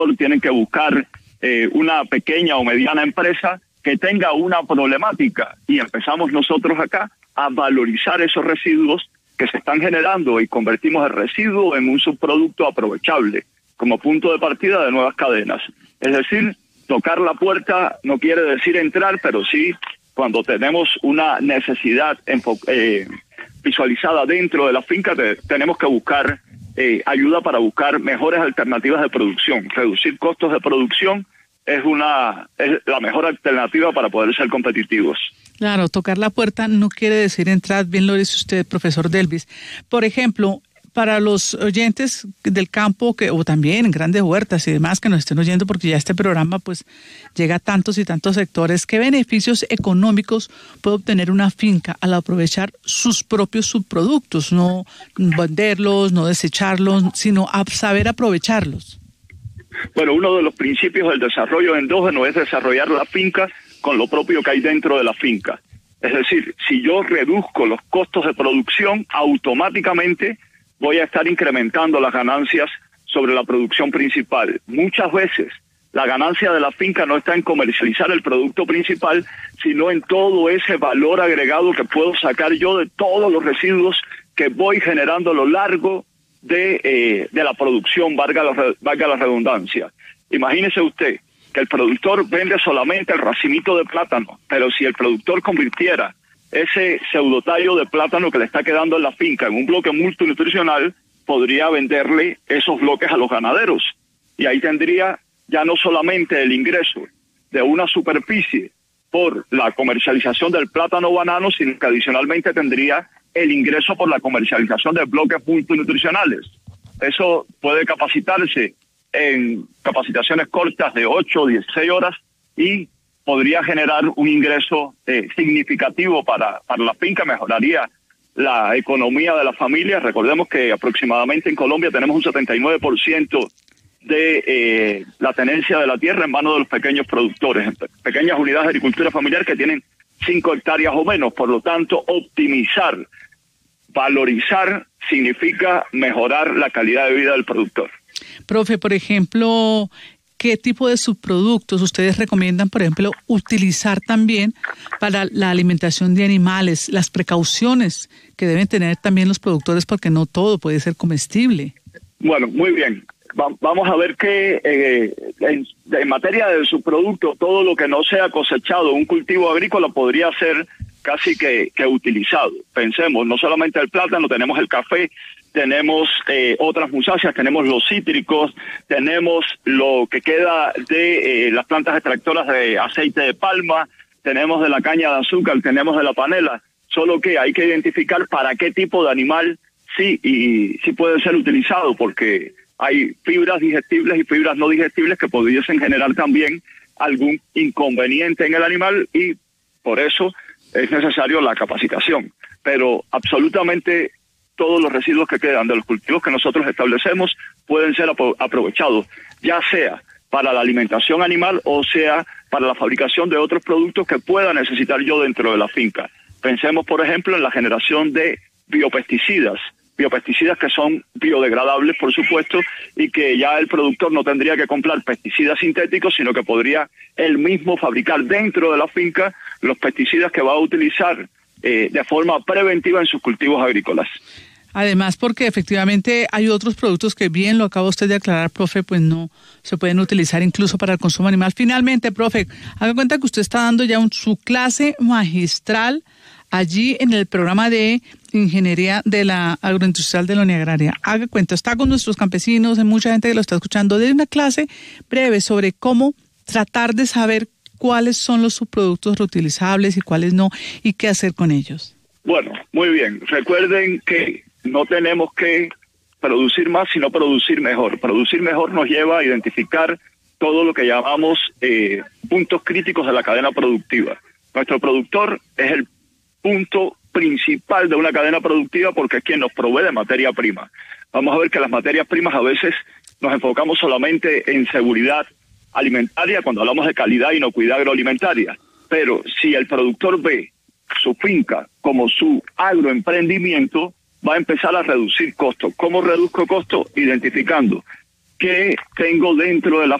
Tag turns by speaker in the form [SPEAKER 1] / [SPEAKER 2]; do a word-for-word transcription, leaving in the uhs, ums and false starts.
[SPEAKER 1] tienen que buscar eh, una pequeña o mediana empresa que tenga una problemática, y empezamos nosotros acá a valorizar esos residuos que se están generando y convertimos el residuo en un subproducto aprovechable como punto de partida de nuevas cadenas. Es decir, tocar la puerta no quiere decir entrar, pero sí, cuando tenemos una necesidad eh, visualizada dentro de la finca, te, tenemos que buscar eh, ayuda para buscar mejores alternativas de producción. Reducir costos de producción es una es la mejor alternativa para poder ser competitivos.
[SPEAKER 2] Claro, tocar la puerta no quiere decir entrar, bien lo dice usted, profesor Delvis. Por ejemplo, para los oyentes del campo, que o también en grandes huertas y demás que nos estén oyendo, porque ya este programa pues llega a tantos y tantos sectores, ¿qué beneficios económicos puede obtener una finca al aprovechar sus propios subproductos? No venderlos, no desecharlos, sino a saber aprovecharlos.
[SPEAKER 1] Bueno, uno de los principios del desarrollo endógeno es desarrollar la finca con lo propio que hay dentro de la finca. Es decir, si yo reduzco los costos de producción, automáticamente voy a estar incrementando las ganancias sobre la producción principal. Muchas veces la ganancia de la finca no está en comercializar el producto principal, sino en todo ese valor agregado que puedo sacar yo de todos los residuos que voy generando a lo largo de, eh, de la producción, valga la, valga la redundancia. Imagínese usted que el productor vende solamente el racimito de plátano, pero si el productor convirtiera ese pseudotallo de plátano que le está quedando en la finca en un bloque multinutricional, podría venderle esos bloques a los ganaderos. Y ahí tendría ya no solamente el ingreso de una superficie por la comercialización del plátano banano, sino que adicionalmente tendría el ingreso por la comercialización de bloques multinutricionales. Eso puede capacitarse en capacitaciones cortas de ocho o dieciséis horas y podría generar un ingreso eh, significativo para, para la finca, mejoraría la economía de la familia. Recordemos que aproximadamente en Colombia tenemos un setenta y nueve por ciento de eh, la tenencia de la tierra en manos de los pequeños productores, en pe- pequeñas unidades de agricultura familiar que tienen cinco hectáreas o menos. Por lo tanto, optimizar, valorizar, significa mejorar la calidad de vida del productor.
[SPEAKER 2] Profe, por ejemplo, ¿qué tipo de subproductos ustedes recomiendan, por ejemplo, utilizar también para la alimentación de animales? Las precauciones que deben tener también los productores, porque no todo puede ser comestible.
[SPEAKER 1] Bueno, muy bien. Va- vamos a ver que eh, en, en materia de subproductos, todo lo que no sea cosechado, un cultivo agrícola podría ser casi que, que utilizado. Pensemos, no solamente el plátano, tenemos el café, tenemos eh, otras musáceas, tenemos los cítricos, tenemos lo que queda de eh, las plantas extractoras de aceite de palma, tenemos de la caña de azúcar, tenemos de la panela, solo que hay que identificar para qué tipo de animal sí y sí puede ser utilizado, porque hay fibras digestibles y fibras no digestibles que pudiesen generar también algún inconveniente en el animal, y por eso es necesario la capacitación. Pero absolutamente todos los residuos que quedan de los cultivos que nosotros establecemos pueden ser apro- aprovechados, ya sea para la alimentación animal o sea para la fabricación de otros productos que pueda necesitar yo dentro de la finca. Pensemos, por ejemplo, en la generación de biopesticidas, biopesticidas que son biodegradables, por supuesto, y que ya el productor no tendría que comprar pesticidas sintéticos, sino que podría él mismo fabricar dentro de la finca los pesticidas que va a utilizar eh, de forma preventiva en sus cultivos agrícolas.
[SPEAKER 2] Además, porque efectivamente hay otros productos que, bien lo acaba usted de aclarar, profe, pues no se pueden utilizar incluso para el consumo animal. Finalmente, profe, haga cuenta que usted está dando ya un, su clase magistral allí en el programa de Ingeniería de la Agroindustrial de la Unidad Agraria. Haga cuenta, está con nuestros campesinos, hay mucha gente que lo está escuchando, de una clase breve sobre cómo tratar de saber cuáles son los subproductos reutilizables y cuáles no, y qué hacer con ellos.
[SPEAKER 1] Bueno, muy bien. Recuerden que no tenemos que producir más, sino producir mejor. Producir mejor nos lleva a identificar todo lo que llamamos eh, puntos críticos de la cadena productiva. Nuestro productor es el punto principal de una cadena productiva porque es quien nos provee de materia prima. Vamos a ver que las materias primas a veces nos enfocamos solamente en seguridad alimentaria cuando hablamos de calidad y inocuidad agroalimentaria. Pero si el productor ve su finca como su agroemprendimiento, va a empezar a reducir costos. ¿Cómo reduzco costos? Identificando que tengo dentro de la